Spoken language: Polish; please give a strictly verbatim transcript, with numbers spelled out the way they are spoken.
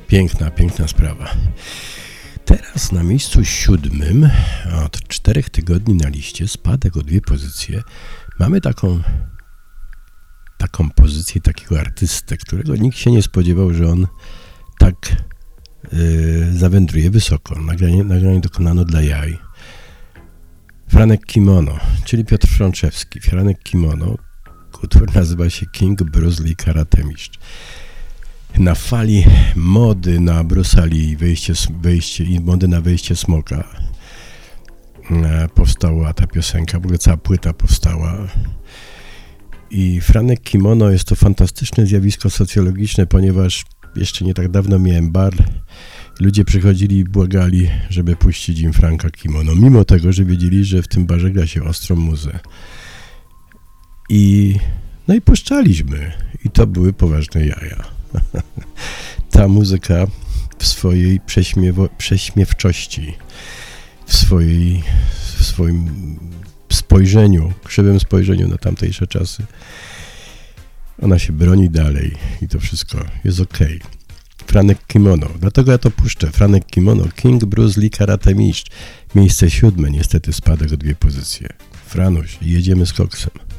Piękna, piękna sprawa. Teraz na miejscu siódmym, od czterech tygodni na liście, spadek o dwie pozycje, mamy taką, taką pozycję takiego artystę, którego nikt się nie spodziewał, że on tak yy, zawędruje wysoko. Nagranie, nagranie dokonano dla jaj. Franek Kimono, czyli Piotr Frączewski. Franek Kimono, utwór nazywa się King Bruce Lee Karate Mistrz. Na fali mody na Bruce'a Lee, wejście, wejście, i mody na wejście smoka e, powstała ta piosenka, w ogóle cała płyta powstała. I Franek Kimono jest to fantastyczne zjawisko socjologiczne, ponieważ jeszcze nie tak dawno miałem bar. Ludzie przychodzili i błagali, żeby puścić im Franka Kimono, mimo tego, że wiedzieli, że w tym barze gra się ostrą muzę. I no i puszczaliśmy. I to były poważne jaja. Ta muzyka w swojej prześmiewo- prześmiewczości, w, swojej, w swoim spojrzeniu, krzywym spojrzeniu na tamtejsze czasy, ona się broni dalej i to wszystko jest okej. Okay. Franek Kimono, dlatego ja to puszczę. Franek Kimono, King Bruce Lee Karate Mistrz. Miejsce siódme, niestety spadek o dwie pozycje. Franuś, jedziemy z koksem.